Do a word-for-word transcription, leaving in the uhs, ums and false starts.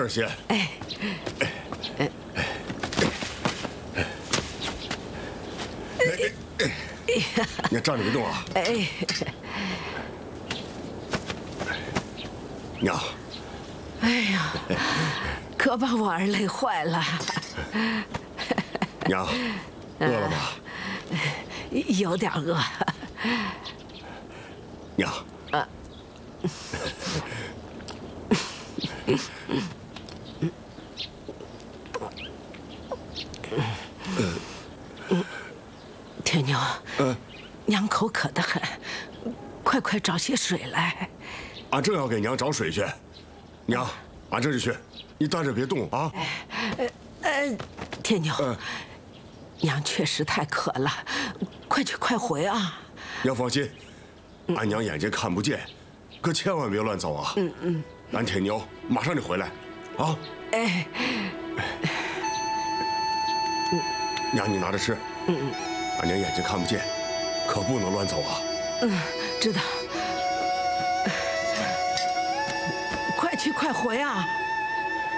儿些。 哎，哎，哎， 哎哎，你站着别动啊！ 哎， 娘。 哎呀，可把我儿累坏了。 娘，饿了吧？ 有点饿。 娘。啊。 铁牛， 嗯， 娘口渴得很，快快找些水来。 俺正要给娘找水去，娘，俺这就去，你待着别动啊。 呃呃，铁牛， 嗯， 娘确实太渴了，快去快回啊！ 娘放心，俺娘眼睛看不见，可千万别乱走啊。嗯嗯，俺铁牛马上就回来，啊。 哎， 娘，你拿着吃。嗯嗯，俺娘眼睛看不见，可不能乱走啊。 嗯，知道。快去快回啊！